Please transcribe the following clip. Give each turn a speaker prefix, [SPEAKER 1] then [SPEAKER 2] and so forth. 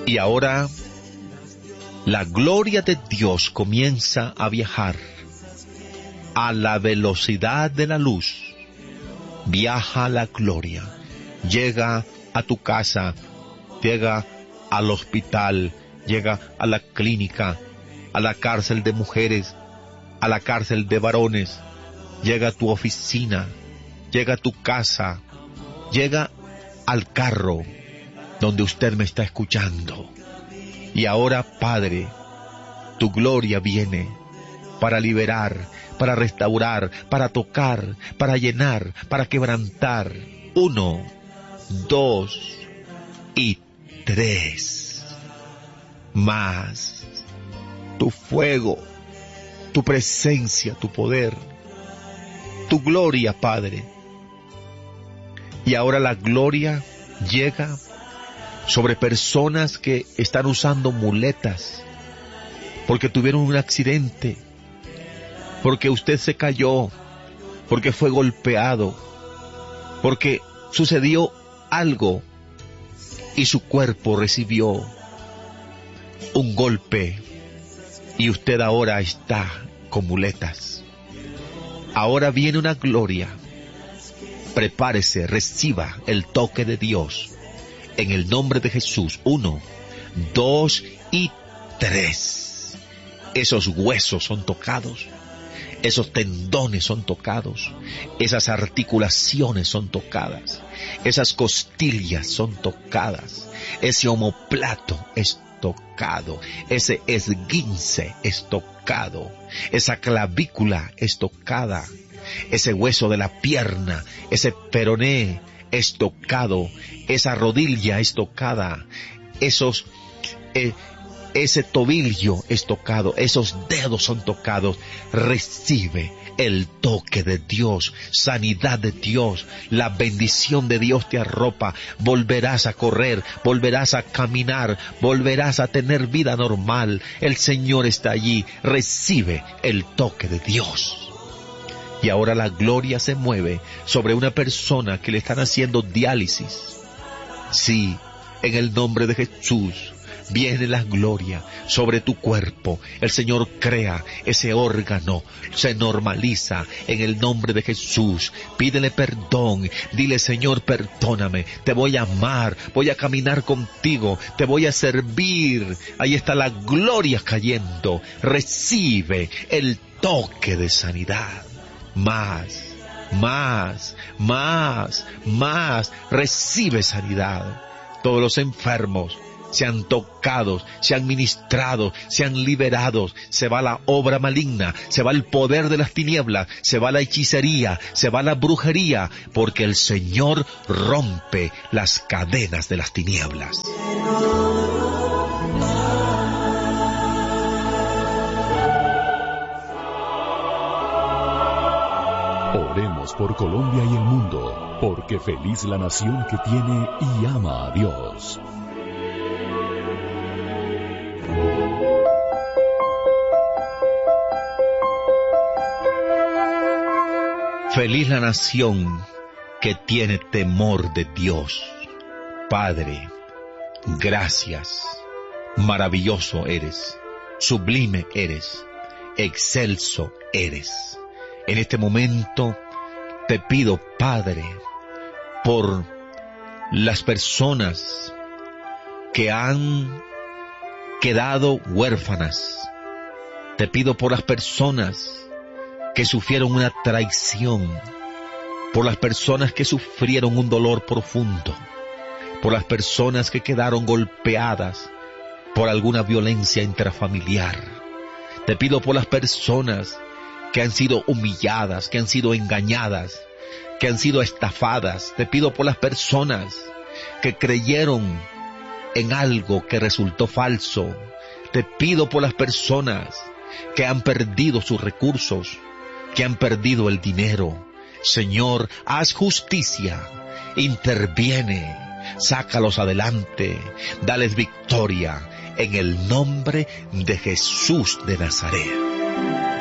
[SPEAKER 1] Y ahora la gloria de Dios comienza a viajar a la velocidad de la luz. Viaja la gloria, llega a tu casa, llega al hospital, llega a la clínica, a la cárcel de mujeres, a la cárcel de varones, llega a tu oficina, llega a tu casa, llega al carro donde usted me está escuchando. Y ahora, Padre, tu gloria viene para liberar, para restaurar, para tocar, para llenar, para quebrantar. 1, 2 y 3. Más. Tu fuego, tu presencia, tu poder, tu gloria, Padre. Y ahora la gloria llega sobre personas que están usando muletas, porque tuvieron un accidente, porque usted se cayó, porque fue golpeado, porque sucedió algo y su cuerpo recibió un golpe y usted ahora está con muletas. Ahora viene una gloria. Prepárese, reciba el toque de Dios. En el nombre de Jesús. 1, 2 y 3. Esos huesos son tocados. Esos tendones son tocados. Esas articulaciones son tocadas. Esas costillas son tocadas. Ese omoplato es tocado. Ese esguince es tocado. Esa clavícula es tocada. Ese hueso de la pierna, ese peroné es tocado. Esa rodilla es tocada. Ese tobillo es tocado, esos dedos son tocados. Recibe el toque de Dios, sanidad de Dios, la bendición de Dios te arropa. Volverás a correr, volverás a caminar, volverás a tener vida normal. El Señor está allí. Recibe el toque de Dios. Y ahora la gloria se mueve sobre una persona que le están haciendo diálisis. Sí, en el nombre de Jesús. Viene la gloria sobre tu cuerpo. El Señor crea ese órgano. Se normaliza en el nombre de Jesús. Pídele perdón. Dile, Señor, perdóname. Te voy a amar. Voy a caminar contigo. Te voy a servir. Ahí está la gloria cayendo. Recibe el toque de sanidad. Más. Recibe sanidad. Todos los enfermos sean tocados, sean ministrados, sean liberados. Se va la obra maligna, se va el poder de las tinieblas, se va la hechicería, se va la brujería, porque el Señor rompe las cadenas de las tinieblas.
[SPEAKER 2] Oremos por Colombia y el mundo, porque feliz la nación que tiene y ama a Dios.
[SPEAKER 1] Feliz la nación que tiene temor de Dios. Padre, gracias. Maravilloso eres. Sublime eres. Excelso eres. En este momento te pido, Padre, por las personas que han quedado huérfanas. Te pido por las personas que sufrieron una traición, por las personas que sufrieron un dolor profundo, por las personas que quedaron golpeadas por alguna violencia intrafamiliar. Te pido por las personas que han sido humilladas, que han sido engañadas, que han sido estafadas. Te pido por las personas que creyeron en algo que resultó falso. Te pido por las personas que han perdido sus recursos, que han perdido el dinero. Señor, haz justicia, interviene, sácalos adelante, dales victoria, en el nombre de Jesús de Nazaret.